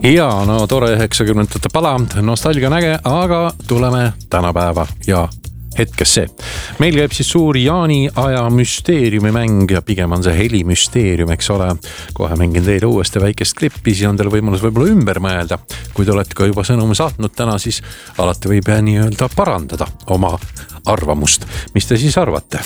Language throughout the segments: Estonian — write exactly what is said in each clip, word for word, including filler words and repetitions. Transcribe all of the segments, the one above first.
Ja no tore üheksakümnendate pala, nostalgia on äge, aga tuleme tänapäeva ja hetkesse. Meil käib siis suur Jaani aja müsteeriumi mäng ja pigem on see helimüsteerium, eks ole. Kohe mängin teile uuesti väikest klippi, siis on teil võimalus võib-olla ümber mõelda. Kui te olete ka juba sõnumi saatnud täna, siis alati võib nii-öelda parandada oma arvamust. Mis te siis arvate?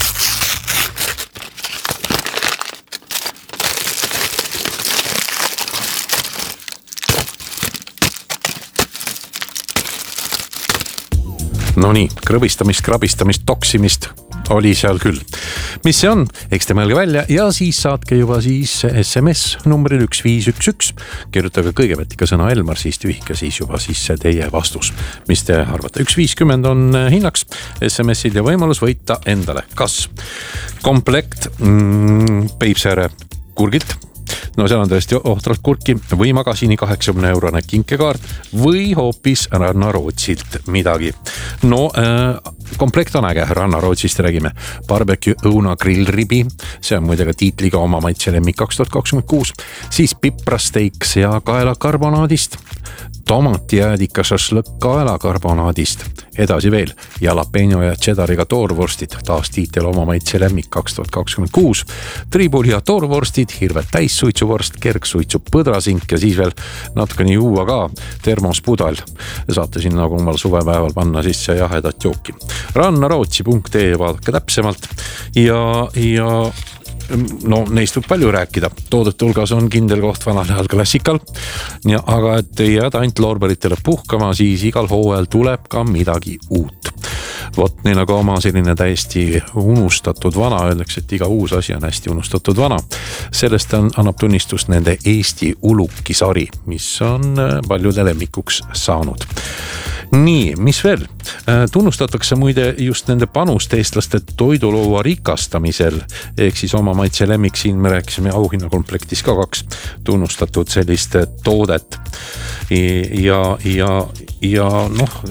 No nii, krõbistamist, krabistamist, toksimist oli seal küll. Mis see on? Eks te mõelge välja ja siis saatke juba siis S M S numbril üks viis üks üks. Kirjutage kõigepealt ikka sõna Elmar, siis tühike, siis juba siis see teie vastus. Mis te arvate? üks viiskümmend on hinnaks S M S-id ja võimalus võita endale. Kas komplekt mm, Peipsiääre kurgilt? No seal on tõesti ohtralt kurki või magasini kaheksakümne eurone kinkekaart või hoopis Rannarootsilt midagi. No äh, komplekt on äge, Rannarootsist räägime. Barbecue õuna grillribi, see on muidega tiitliga oma maitse lemmik kaks tuhat kakskümmend kuus. Siis piprasteiks ja kaelakarbonaadist, tomatijäädika šašlõkk kaelakarbonaadist, edasi veel jalapeno ja cheddariga toorvorstid, taas tiitel oma maitse lemmik kaks tuhat kakskümmend kuus, tribuli ja toorvorstid, hirved täissuitsuvorst, kergsuitsu põdrasink ja siis veel natukene juua ka termospudal. Saate siin nagu omal suvepäeval panna sisse jahedat jooki. Rannarootsi punkt ee vaadake täpsemalt ja, ja no neist võib palju rääkida. Toodete hulgas on kindel koht vanal ajal klassikal, ja, aga et ei jääda ainult loorberitele puhkama, siis igal hooajal tuleb ka midagi uut. Vot neil aga oma selline täiesti unustatud vana, öeldakse, et iga uus asi on hästi unustatud vana. Sellest on, annab tunnistust nende Eesti ulukisari, mis on paljude lemmikuks saanud. Nii, mis veel? Tunnustatakse muide just nende panust eestlaste toiduloua rikastamisel, ehk siis oma maitse lemmik, siin me rääkisime auhinnakomplektis ka kaks tunnustatud sellist toodet. Ja, ja, ja noh,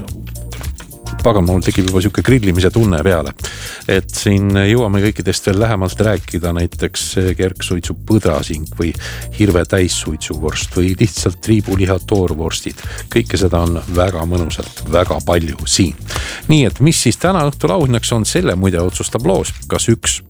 pagan, mul tekib juba siuke grillimise tunne peale, et siin jõuame kõikidest veel lähemalt rääkida, näiteks kergsuitsu põdrasink või hirve täissuitsuvorst või lihtsalt triibuliha toorvorstid. Kõike seda on väga mõnusalt, väga palju siin. Nii et mis siis täna õhtul auhinnaks on, selle muide otsustab loos, kas üks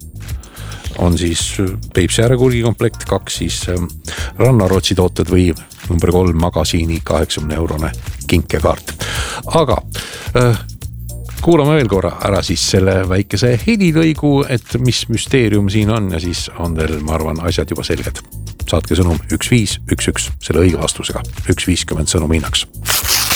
on siis Peipsiääre kurgikomplekt, kaks siis Rannarootsi tooted või number kolm magasiini kaheksakümne eurone kinkekaart. Aga äh, kuulame veel korra ära siis selle väikese helilõigu, et mis müsteerium siin on ja siis on teil, ma arvan, asjad juba selged. Saatke sõnum üks viis üks üks selle õige vastusega, üks viiskümmend sõnum hinnaks.